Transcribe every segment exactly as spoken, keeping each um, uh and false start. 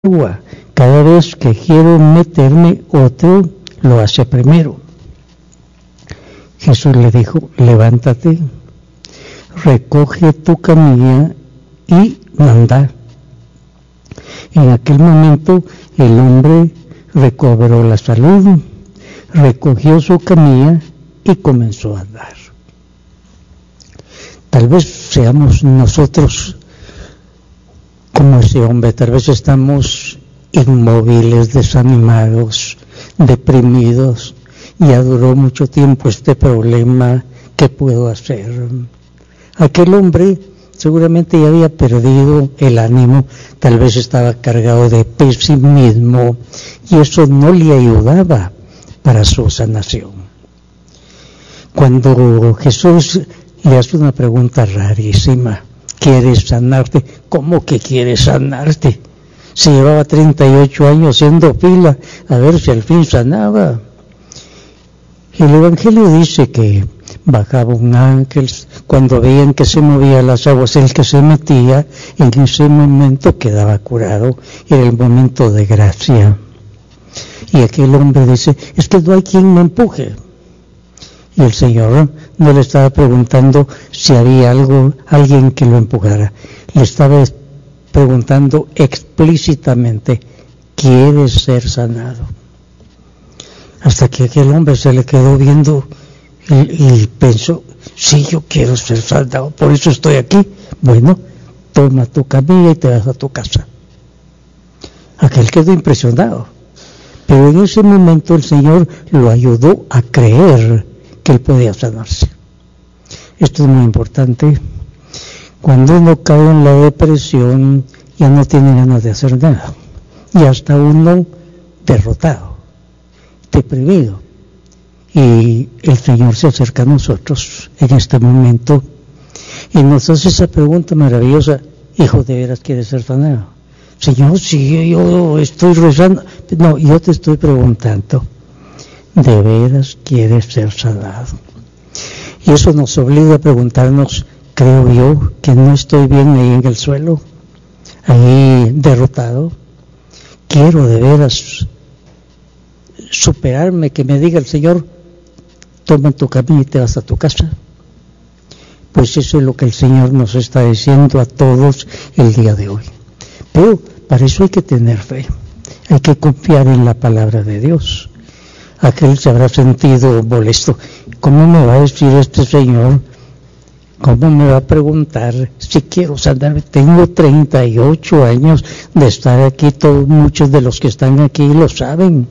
agua. Cada vez que quiero meterme, otro lo hace primero. Jesús le dijo, levántate, recoge tu camilla y anda. En aquel momento el hombre recobró la salud, recogió su camilla y comenzó a andar. Tal vez seamos nosotros como ese hombre, tal vez estamos inmóviles, desanimados, deprimidos. Ya duró mucho tiempo este problema, ¿qué puedo hacer? Aquel hombre seguramente ya había perdido el ánimo, tal vez estaba cargado de pesimismo y eso no le ayudaba para su sanación. Cuando Jesús le hace una pregunta rarísima, ¿quieres sanarte? ¿Cómo que quieres sanarte? Se llevaba treinta y ocho años haciendo fila a ver si al fin sanaba. El Evangelio dice que bajaba un ángel, cuando veían que se movían las aguas, el que se metía, en ese momento quedaba curado, era el momento de gracia. Y aquel hombre dice, es que no hay quien me empuje. Y el Señor no le estaba preguntando si había algo, alguien que lo empujara, le estaba preguntando explícitamente, ¿quieres ser sanado? Hasta que aquel hombre se le quedó viendo y, y pensó, sí, yo quiero ser sanado, por eso estoy aquí. Bueno, toma tu camilla y te vas a tu casa. Aquel quedó impresionado. Pero en ese momento el Señor lo ayudó a creer que él podía sanarse. Esto es muy importante. Cuando uno cae en la depresión, ya no tiene ganas de hacer nada. Y hasta uno derrotado, deprimido. Y el Señor se acerca a nosotros en este momento y nos hace esa pregunta maravillosa, hijo, ¿de veras quieres ser sanado? Señor, sí, yo estoy rezando. No, yo te estoy preguntando, ¿de veras quieres ser sanado? Y eso nos obliga a preguntarnos, creo yo que no estoy bien ahí en el suelo, ahí derrotado. Quiero de veras superarme, que me diga el Señor, toma tu camino y te vas a tu casa. Pues eso es lo que el Señor nos está diciendo a todos el día de hoy. Pero para eso hay que tener fe, hay que confiar en la palabra de Dios. Aquel se habrá sentido molesto. ¿Cómo me va a decir este Señor? ¿Cómo me va a preguntar si quiero sanarme? Tengo treinta y ocho años de estar aquí, todos, muchos de los que están aquí lo saben.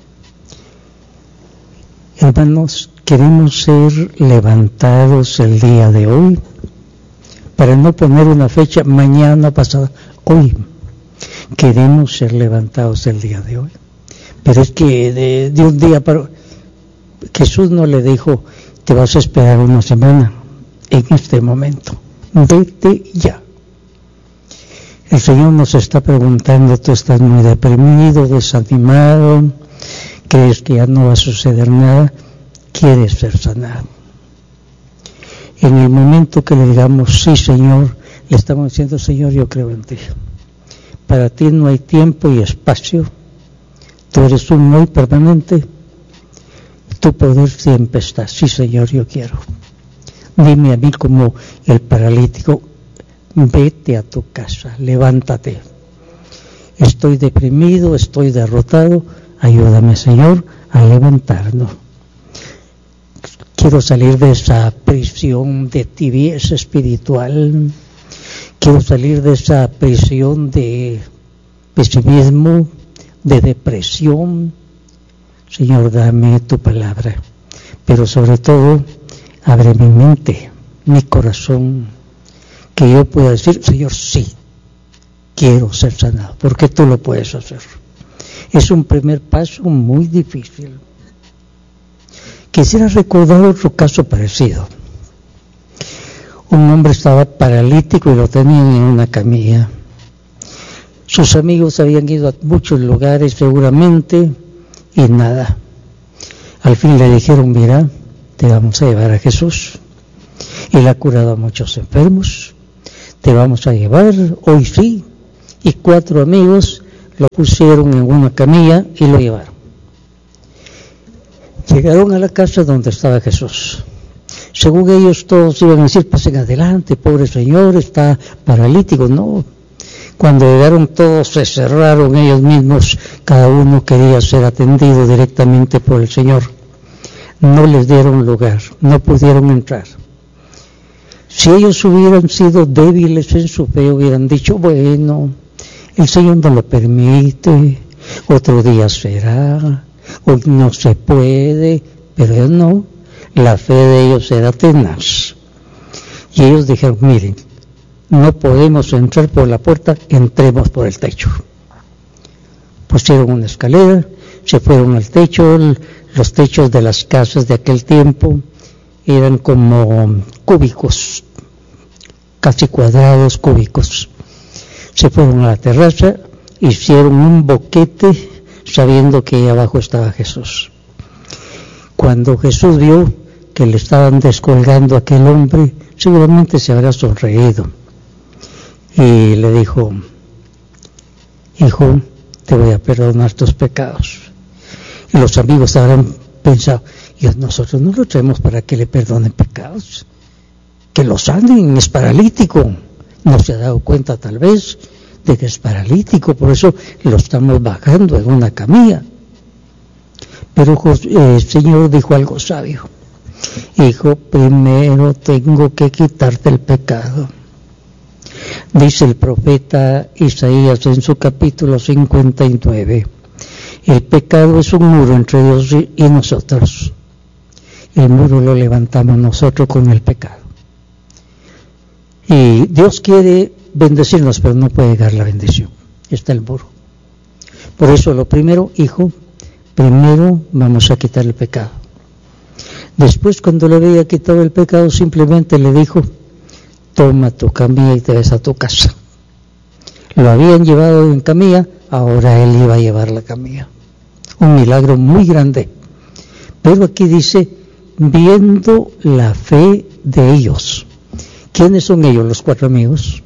Hermanos, queremos ser levantados el día de hoy, para no poner una fecha mañana, pasada, hoy. Queremos ser levantados el día de hoy. Pero es que de, de un día para... Jesús no le dijo, te vas a esperar una semana, en este momento, vete ya. El Señor nos está preguntando, tú estás muy deprimido, desanimado, crees que ya no va a suceder nada, quieres ser sanado. En el momento que le digamos, sí Señor, le estamos diciendo, Señor, yo creo en ti. Para ti no hay tiempo y espacio, tú eres un hoy permanente, tu poder siempre está, sí Señor, yo quiero. Dime a mí como el paralítico, vete a tu casa, levántate. Estoy deprimido, estoy derrotado, ayúdame Señor a levantarnos. Quiero salir de esa prisión de tibieza espiritual, quiero salir de esa prisión de pesimismo, de depresión. Señor, dame tu palabra, pero sobre todo, abre mi mente, mi corazón, que yo pueda decir, Señor, sí, quiero ser sanado, porque tú lo puedes hacer. Es un primer paso muy difícil. Quisiera recordar otro caso parecido. Un hombre estaba paralítico y lo tenían en una camilla. Sus amigos habían ido a muchos lugares seguramente y nada. Al fin le dijeron, mira, te vamos a llevar a Jesús. Él ha curado a muchos enfermos. Te vamos a llevar, hoy sí. Y cuatro amigos lo pusieron en una camilla y lo llevaron. Llegaron a la casa donde estaba Jesús. Según ellos todos iban a decir, pasen adelante, pobre señor, está paralítico. No, cuando llegaron todos se cerraron ellos mismos, cada uno quería ser atendido directamente por el Señor. No les dieron lugar, no pudieron entrar. Si ellos hubieran sido débiles en su fe, hubieran dicho, bueno, el Señor no lo permite, otro día será, hoy no se puede, pero ellos no, la fe de ellos era tenaz. Y ellos dijeron, miren, no podemos entrar por la puerta, entremos por el techo. Pusieron una escalera, se fueron al techo. Los techos de las casas de aquel tiempo eran como cúbicos, casi cuadrados cúbicos. Se fueron a la terraza, hicieron un boquete sabiendo que ahí abajo estaba Jesús. Cuando Jesús vio que le estaban descolgando a aquel hombre, seguramente se habrá sonreído y le dijo, hijo, te voy a perdonar tus pecados. Y los amigos habrán pensado, y nosotros no lo traemos para que le perdonen pecados, que lo sanen, es paralítico. No se ha dado cuenta tal vez de que es paralítico, por eso lo estamos bajando en una camilla. Pero eh, el Señor dijo algo sabio. Hijo, primero tengo que quitarte el pecado. Dice el profeta Isaías en su capítulo cincuenta y nueve, el pecado es un muro entre Dios y nosotros. El muro lo levantamos nosotros con el pecado. Y Dios quiere bendecirnos, pero no puede dar la bendición. Está el muro. Por eso lo primero, hijo, primero vamos a quitar el pecado. Después, cuando le había quitado el pecado, simplemente le dijo, toma tu camilla y te ves a tu casa. Lo habían llevado en camilla, ahora él iba a llevar la camilla. Un milagro muy grande. Pero aquí dice, viendo la fe de ellos. ¿Quiénes son ellos, los cuatro amigos?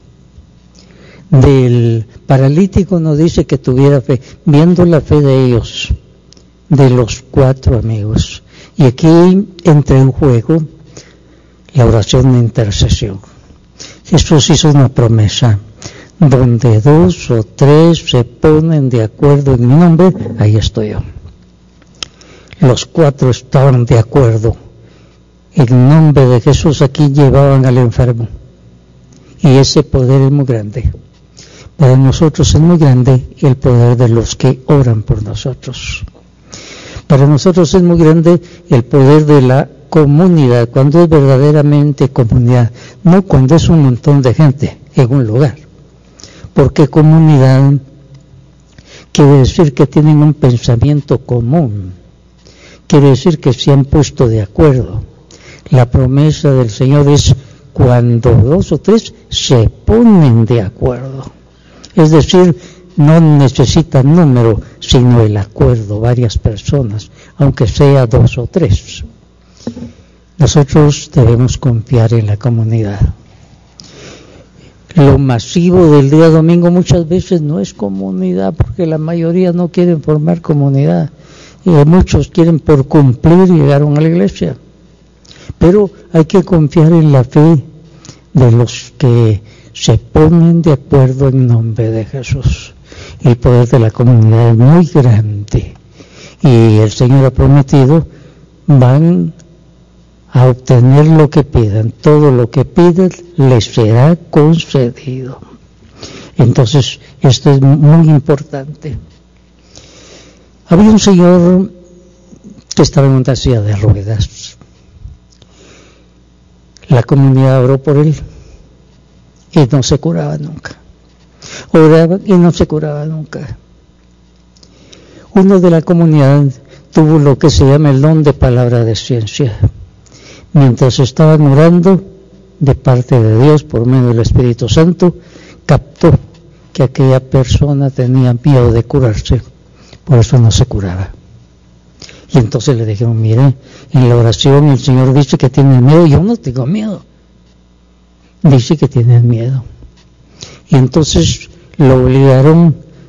Del paralítico no dice que tuviera fe, viendo la fe de ellos, de los cuatro amigos. Y aquí entra en juego la oración de intercesión. Jesús hizo una promesa, donde dos o tres se ponen de acuerdo en mi nombre, ahí estoy yo. Los cuatro estaban de acuerdo. En nombre de Jesús aquí llevaban al enfermo. Y ese poder es muy grande. Para nosotros es muy grande el poder de los que oran por nosotros. Para nosotros es muy grande el poder de la comunidad, cuando es verdaderamente comunidad, no cuando es un montón de gente en un lugar. Porque comunidad quiere decir que tienen un pensamiento común, quiere decir que se han puesto de acuerdo. La promesa del Señor es cuando dos o tres se ponen de acuerdo. Es decir, no necesitan número, sino el acuerdo, varias personas, aunque sea dos o tres. Nosotros debemos confiar en la comunidad. Lo masivo del día domingo muchas veces no es comunidad, porque la mayoría no quieren formar comunidad. Y muchos quieren por cumplir llegaron a la iglesia. Pero hay que confiar en la fe de los que se ponen de acuerdo en nombre de Jesús. El poder de la comunidad es muy grande. Y el Señor ha prometido, van a obtener lo que pidan. Todo lo que pidan les será concedido. Entonces, esto es muy importante. Había un señor que estaba en una silla de ruedas. La comunidad oró por él y no se curaba nunca. Oraba y no se curaba nunca. Uno de la comunidad tuvo lo que se llama el don de palabra de ciencia. Mientras estaban orando, de parte de Dios, por medio del Espíritu Santo, captó que aquella persona tenía miedo de curarse, por eso no se curaba. Y entonces le dijeron, mire, en la oración el Señor dice que tiene miedo, yo no tengo miedo. Dice que tiene miedo. Y entonces lo obligaron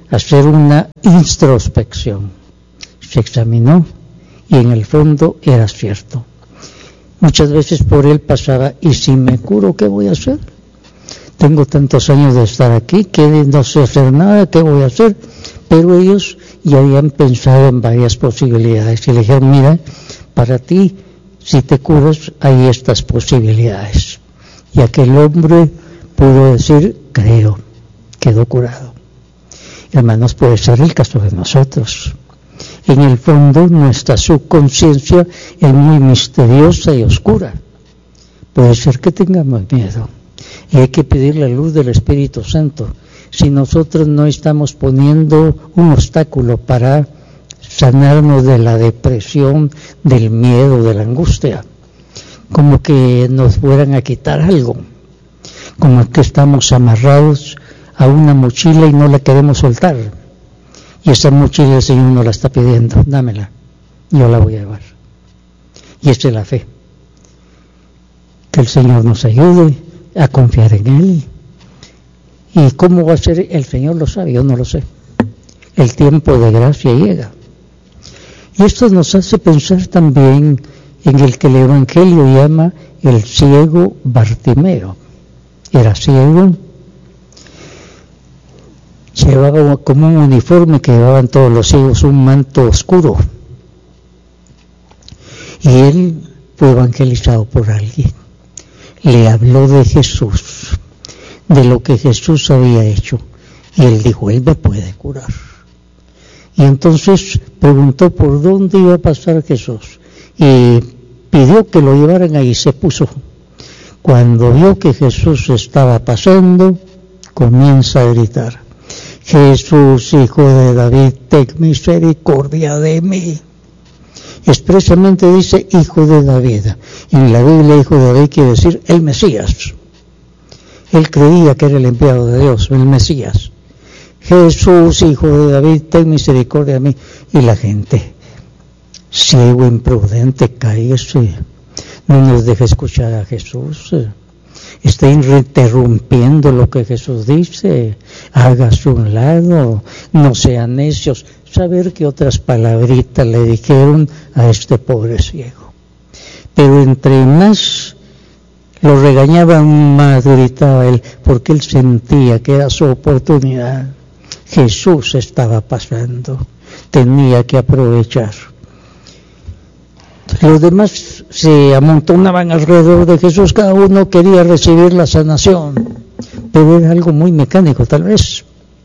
hacer una introspección. Se examinó y en el fondo era cierto. Muchas veces por él pasaba, ¿y si me curo, qué voy a hacer? Tengo tantos años de estar aquí que no sé hacer nada, ¿qué voy a hacer? Pero ellos ya habían pensado en varias posibilidades y le dijeron, mira, para ti, si te curas, hay estas posibilidades. Y aquel hombre pudo decir, creo, quedó curado. Hermanos, puede ser el caso de nosotros. En el fondo, nuestra subconsciencia es muy misteriosa y oscura. Puede ser que tengamos miedo. Y hay que pedir la luz del Espíritu Santo. Si nosotros no estamos poniendo un obstáculo para sanarnos de la depresión, del miedo, de la angustia, como que nos fueran a quitar algo, como que estamos amarrados a una mochila y no la queremos soltar, y esa mochila el Señor nos la está pidiendo, dámela, yo la voy a llevar. Y esa es la fe, que el Señor nos ayude a confiar en Él. ¿Y cómo va a ser? El Señor lo sabe, yo no lo sé. El tiempo de gracia llega. Y esto nos hace pensar también en el que el Evangelio llama el ciego Bartimeo. Era ciego, llevaba como un uniforme que llevaban todos los ciegos, un manto oscuro. Y él fue evangelizado por alguien. Le habló de Jesús, de lo que Jesús había hecho, y él dijo, él me puede curar. Y entonces preguntó por dónde iba a pasar Jesús, y pidió que lo llevaran ahí, se puso. Cuando vio que Jesús estaba pasando, comienza a gritar, Jesús, hijo de David, ten misericordia de mí. Expresamente dice hijo de David. En la Biblia hijo de David quiere decir el Mesías. Él creía que era el enviado de Dios, el Mesías. Jesús, hijo de David, ten misericordia de mí. Y la gente, ciego, imprudente, cállese, no nos deje escuchar a Jesús. Está interrumpiendo lo que Jesús dice. Hágase un lado, no sean necios. Saber que otras palabritas le dijeron a este pobre ciego. Pero entre más lo regañaban, más gritaba él, porque él sentía que era su oportunidad. Jesús estaba pasando, tenía que aprovechar. Los demás se amontonaban alrededor de Jesús, cada uno quería recibir la sanación, pero era algo muy mecánico tal vez.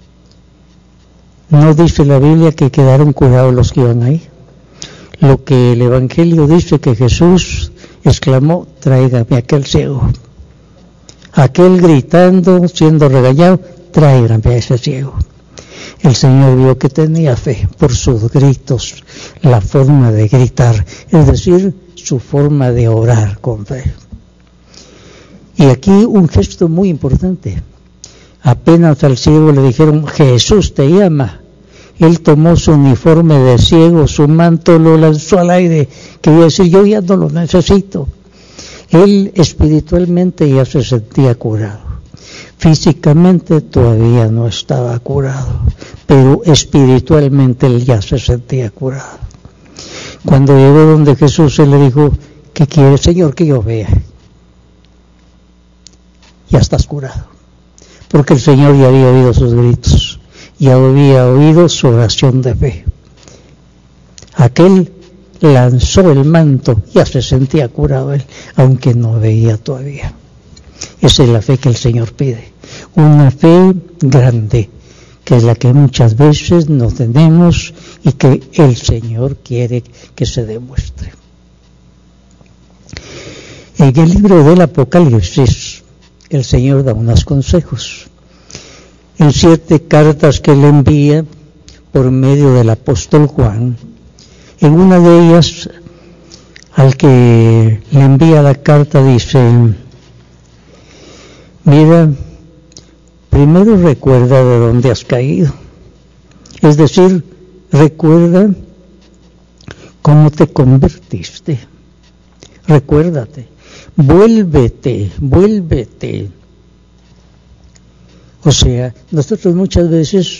No dice la Biblia que quedaron curados los que iban ahí. Lo que el Evangelio dice que Jesús exclamó, tráigame aquel ciego. Aquel gritando, siendo regañado, tráigame a ese ciego. El Señor vio que tenía fe por sus gritos, la forma de gritar, es decir, su forma de orar con fe. Y aquí un gesto muy importante. Apenas al ciego le dijeron, Jesús te llama. Él tomó su uniforme de ciego, su manto lo lanzó al aire, quería decir, yo ya no lo necesito. Él espiritualmente ya se sentía curado. Físicamente todavía no estaba curado, pero espiritualmente él ya se sentía curado. Cuando llegó donde Jesús, él le dijo, ¿qué quiere, Señor, que yo vea? Ya estás curado, porque el Señor ya había oído sus gritos, ya había oído su oración de fe. Aquel lanzó el manto, ya se sentía curado él, aunque no veía todavía. Esa es la fe que el Señor pide, una fe grande, que es la que muchas veces no tenemos y que el Señor quiere que se demuestre. En el libro del Apocalipsis, el Señor da unos consejos. En siete cartas que le envía por medio del apóstol Juan, en una de ellas, al que le envía la carta, dice, mira, primero recuerda de dónde has caído. Es decir, recuerda cómo te convertiste. Recuérdate, vuélvete, vuélvete. O sea, nosotros muchas veces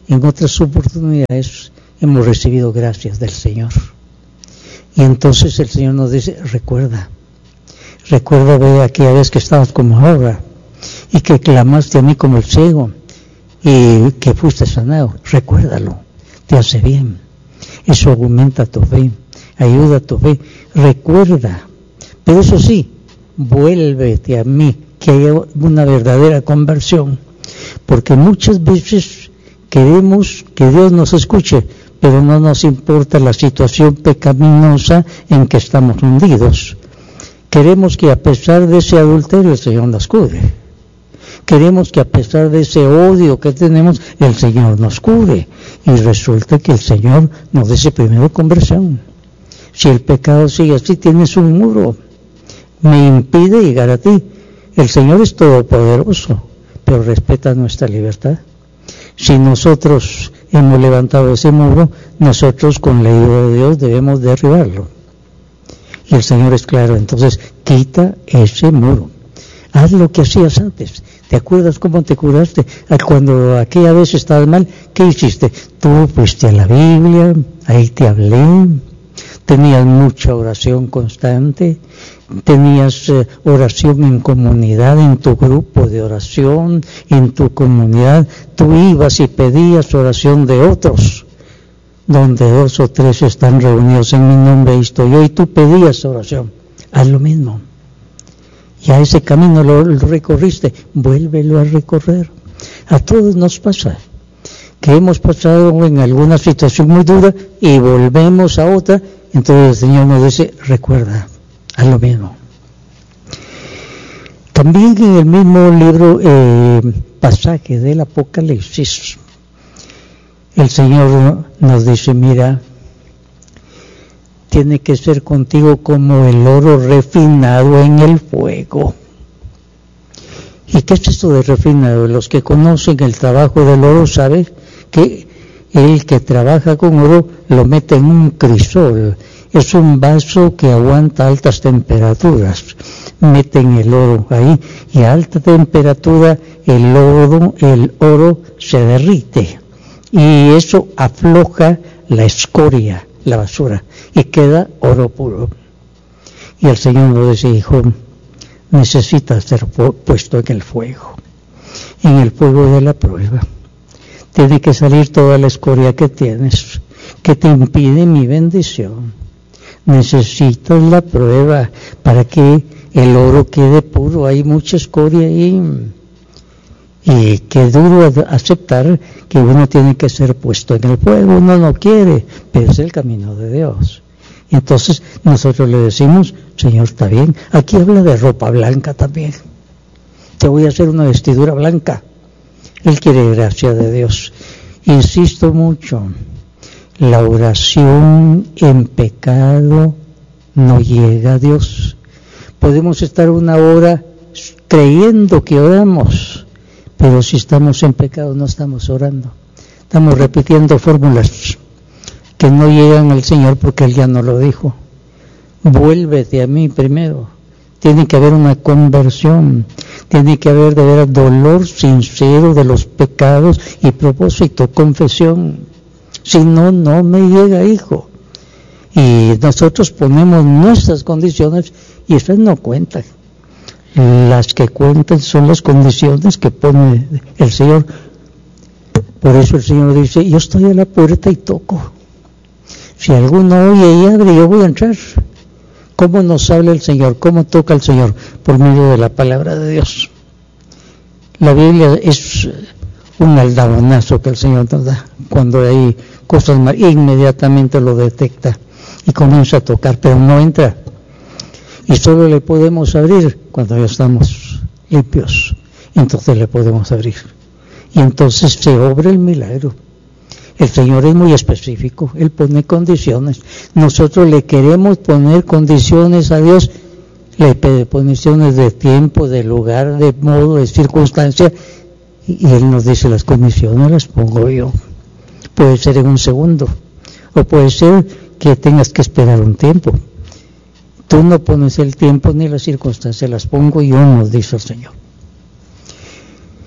en otras oportunidades hemos recibido gracias del Señor. Y entonces el Señor nos dice, recuerda, recuerda de aquella vez que estabas como ahora, y que clamaste a mí como el ciego, y que fuiste sanado. Recuérdalo, te hace bien. Eso aumenta tu fe, ayuda a tu fe. Recuerda, pero eso sí, vuélvete a mí, que haya una verdadera conversión, porque muchas veces queremos que Dios nos escuche, pero no nos importa la situación pecaminosa en que estamos hundidos. Queremos que a pesar de ese adulterio el Señor nos cure. Queremos que a pesar de ese odio que tenemos, el Señor nos cure. Y resulta que el Señor nos dice primero conversión. Si el pecado sigue así, tienes un muro. Me impide llegar a ti. El Señor es todopoderoso, pero respeta nuestra libertad. Si nosotros hemos levantado ese muro, nosotros con la ayuda de Dios debemos derribarlo. Y el Señor es claro, entonces quita ese muro. Haz lo que hacías antes. ¿Te acuerdas cómo te curaste? Cuando aquella vez estabas mal, ¿qué hiciste? Tú fuiste a la Biblia, ahí te hablé, tenías mucha oración constante, tenías eh, oración en comunidad, en tu grupo de oración, en tu comunidad, tú ibas y pedías oración de otros, donde dos o tres están reunidos en mi nombre, ahí estoy yo, y tú pedías oración. Haz lo mismo. Ya ese camino lo, lo recorriste, vuélvelo a recorrer. A todos nos pasa que hemos pasado en alguna situación muy dura y volvemos a otra, entonces el Señor nos dice, recuerda, haz lo mismo. También en el mismo libro, eh, pasaje del Apocalipsis, el Señor nos dice, mira, tiene que ser contigo como el oro refinado en el fuego. ¿Y qué es esto de refinado? Los que conocen el trabajo del oro saben que el que trabaja con oro lo mete en un crisol. Es un vaso que aguanta altas temperaturas. Meten el oro ahí y a alta temperatura el oro, el oro se derrite. Y eso afloja la escoria, la basura, y queda oro puro. Y el Señor nos dice, hijo, necesitas ser puesto en el fuego, en el fuego de la prueba. Tiene que salir toda la escoria que tienes, que te impide mi bendición. Necesitas la prueba para que el oro quede puro. Hay mucha escoria ahí. Y qué duro aceptar que uno tiene que ser puesto en el fuego. Uno no quiere, pero es el camino de Dios. Entonces nosotros le decimos, Señor, está bien. Aquí habla de ropa blanca también. Te voy a hacer una vestidura blanca. Él quiere gracia de Dios. Insisto mucho, la oración en pecado no llega a Dios. Podemos estar una hora creyendo que oramos, pero si estamos en pecado no estamos orando. Estamos repitiendo fórmulas que no llegan al Señor porque Él ya no lo dijo. Vuélvete a mí primero. Tiene que haber una conversión. Tiene que haber de veras dolor sincero de los pecados y propósito, confesión. Si no, no me llega, hijo. Y nosotros ponemos nuestras condiciones y esas no cuentan. Las que cuentan son las condiciones que pone el Señor. Por eso el Señor dice, yo estoy a la puerta y toco. Si alguno oye y abre, yo voy a entrar. ¿Cómo nos habla el Señor? ¿Cómo toca el Señor? Por medio de la palabra de Dios. La Biblia es un aldabonazo que el Señor nos da. Cuando hay cosas mal, inmediatamente lo detecta y comienza a tocar, pero no entra. Y solo le podemos abrir cuando ya estamos limpios. Entonces le podemos abrir. Y entonces se obra el milagro. El Señor es muy específico, Él pone condiciones. Nosotros le queremos poner condiciones a Dios, le pone condiciones de tiempo, de lugar, de modo, de circunstancia, y Él nos dice, las condiciones las pongo yo. Puede ser en un segundo, o puede ser que tengas que esperar un tiempo. Tú no pones el tiempo ni las circunstancias, las pongo yo, nos dice el Señor.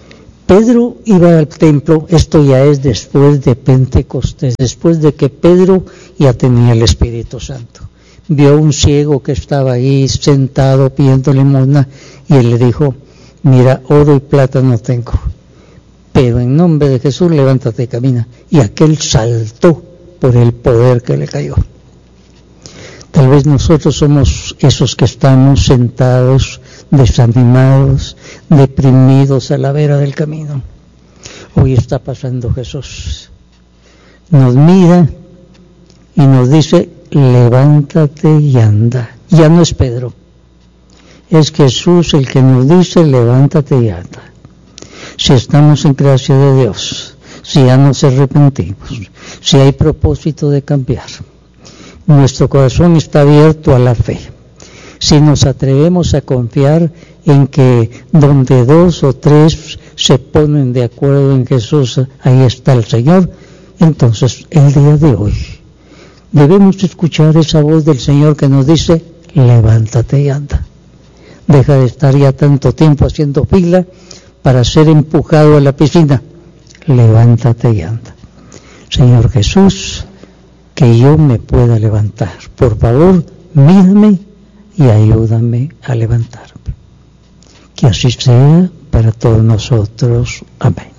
Pedro iba al templo, esto ya es después de Pentecostés, después de que Pedro ya tenía el Espíritu Santo. Vio a un ciego que estaba ahí sentado pidiendo limosna y él le dijo, mira, oro y plata no tengo, pero en nombre de Jesús levántate y camina. Y aquel saltó por el poder que le cayó. Tal vez nosotros somos esos que estamos sentados, desanimados, deprimidos a la vera del camino. Hoy está pasando Jesús. Nos mira y nos dice, levántate y anda. Ya no es Pedro. Es Jesús el que nos dice, levántate y anda. Si estamos en gracia de Dios, si ya nos arrepentimos, si hay propósito de cambiar, nuestro corazón está abierto a la fe. Si nos atrevemos a confiar en que donde dos o tres se ponen de acuerdo en Jesús, ahí está el Señor, entonces el día de hoy debemos escuchar esa voz del Señor que nos dice, levántate y anda. Deja de estar ya tanto tiempo haciendo fila para ser empujado a la piscina. Levántate y anda. Señor Jesús, que yo me pueda levantar. Por favor, mírame y ayúdame a levantarme. Que así sea para todos nosotros. Amén.